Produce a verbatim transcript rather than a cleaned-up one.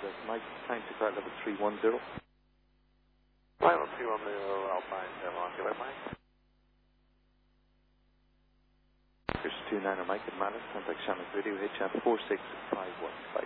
Malik Mike, time to card level three one zero. Final three one zero, Alpine seven one, Quebec Mike. Here's two niner Mike and Malik, contact Shannon Video, H F four six five one.